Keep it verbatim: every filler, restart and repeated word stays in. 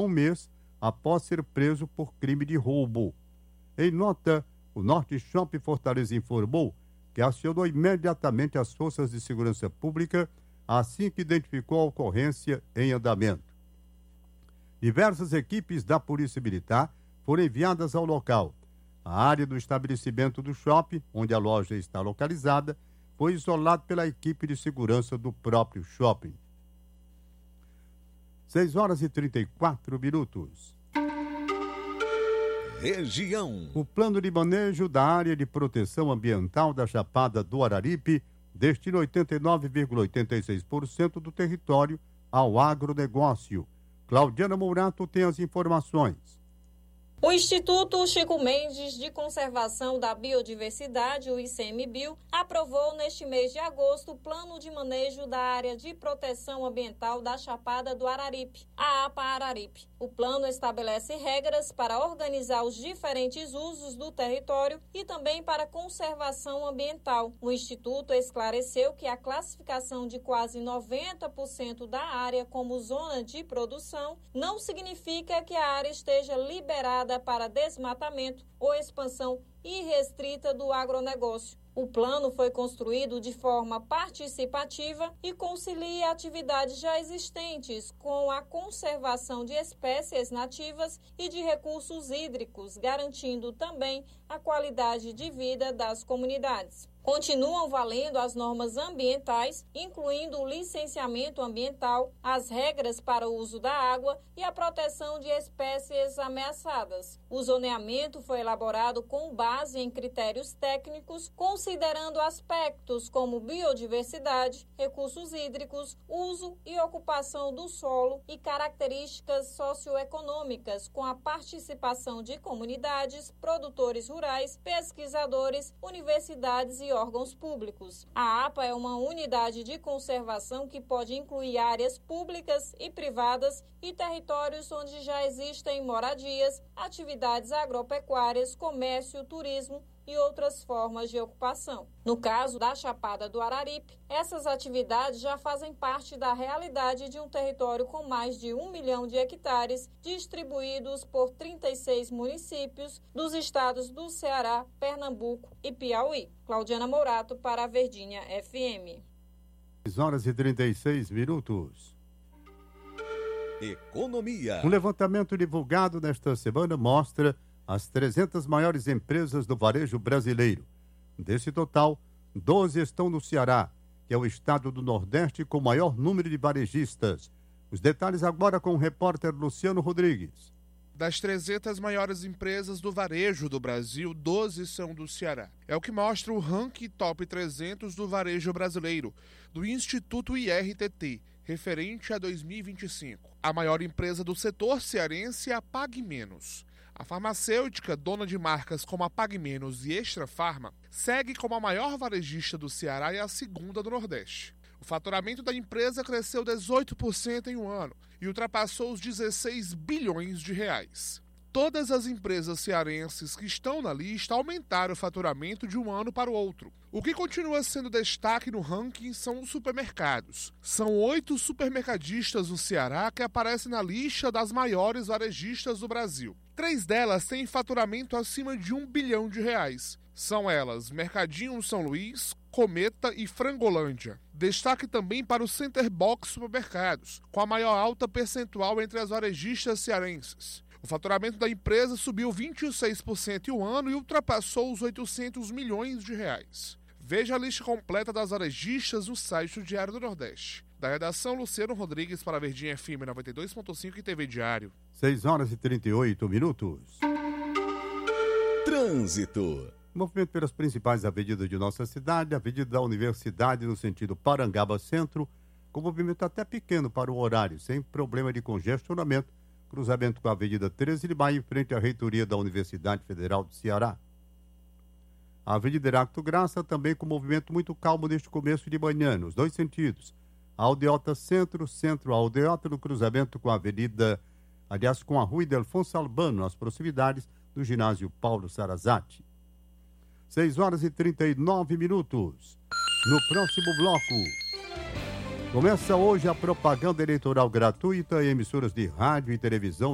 um mês após ser preso por crime de roubo. Em nota, o Norte Shopping Fortaleza informou que acionou imediatamente as forças de segurança pública assim que identificou a ocorrência em andamento. Diversas equipes da Polícia Militar foram enviadas ao local. A área do estabelecimento do shopping, onde a loja está localizada, foi isolada pela equipe de segurança do próprio shopping. seis horas e trinta e quatro minutos. Região. O plano de manejo da área de proteção ambiental da Chapada do Araripe destina oitenta e nove vírgula oitenta e seis por cento do território ao agronegócio. Claudiana Mourato tem as informações. O Instituto Chico Mendes de Conservação da Biodiversidade, o I C M B I O, aprovou neste mês de agosto o Plano de Manejo da Área de Proteção Ambiental da Chapada do Araripe, a APA Araripe. O plano estabelece regras para organizar os diferentes usos do território e também para conservação ambiental. O Instituto esclareceu que a classificação de quase noventa por cento da área como zona de produção não significa que a área esteja liberada para desmatamento ou expansão irrestrita do agronegócio. O plano foi construído de forma participativa e concilia atividades já existentes com a conservação de espécies nativas e de recursos hídricos, garantindo também a qualidade de vida das comunidades. Continuam valendo as normas ambientais, incluindo o licenciamento ambiental, as regras para o uso da água e a proteção de espécies ameaçadas. O zoneamento foi elaborado com base em critérios técnicos, considerando aspectos como biodiversidade, recursos hídricos, uso e ocupação do solo e características socioeconômicas, com a participação de comunidades, produtores rurais, pesquisadores, universidades e órgãos públicos. A APA é uma unidade de conservação que pode incluir áreas públicas e privadas e territórios onde já existem moradias, atividades agropecuárias, comércio, turismo e outras formas de ocupação. No caso da Chapada do Araripe, essas atividades já fazem parte da realidade de um território com mais de um milhão de hectares, distribuídos por trinta e seis municípios dos estados do Ceará, Pernambuco e Piauí. Claudiana Mourato para a Verdinha F M. seis horas e trinta e seis minutos. Economia. Um levantamento divulgado nesta semana mostra as trezentas maiores empresas do varejo brasileiro. Desse total, doze estão no Ceará, que é o estado do Nordeste com o maior número de varejistas. Os detalhes agora com o repórter Luciano Rodrigues. Das trezentas maiores empresas do varejo do Brasil, doze são do Ceará. É o que mostra o ranking Top trezentos do varejo brasileiro, do Instituto I R T T, referente a dois mil e vinte e cinco. A maior empresa do setor cearense é a Pague Menos. A farmacêutica, dona de marcas como a Pague Menos e Extra Farma, segue como a maior varejista do Ceará e a segunda do Nordeste. O faturamento da empresa cresceu dezoito por cento em um ano e ultrapassou os dezesseis bilhões de reais. Todas as empresas cearenses que estão na lista aumentaram o faturamento de um ano para o outro. O que continua sendo destaque no ranking são os supermercados. São oito supermercadistas do Ceará que aparecem na lista das maiores varejistas do Brasil. Três delas têm faturamento acima de um bilhão de reais. São elas Mercadinho São Luís, Cometa e Frangolândia. Destaque também para o Center Box Supermercados, com a maior alta percentual entre as varejistas cearenses. O faturamento da empresa subiu vinte e seis por cento em um ano e ultrapassou os oitocentos milhões de reais. Veja a lista completa das varejistas no site do Diário do Nordeste. Da redação, Luciano Rodrigues para a Verdinha F M noventa e dois ponto cinco e T V Diário. seis horas e trinta e oito minutos. Trânsito. Movimento pelas principais avenidas de nossa cidade, a Avenida da Universidade no sentido Parangaba Centro, com movimento até pequeno para o horário, sem problema de congestionamento, cruzamento com a Avenida treze de Maio, em frente à reitoria da Universidade Federal do Ceará. A Avenida Heráclito Graça também com movimento muito calmo neste começo de manhã, nos dois sentidos. A Aldeota Centro, Centro Aldeota, no cruzamento com a Avenida, aliás, com a Rua Ildefonso Albano, nas proximidades do ginásio Paulo Sarazate. seis horas e trinta e nove minutos. No próximo bloco, começa hoje a propaganda eleitoral gratuita em emissoras de rádio e televisão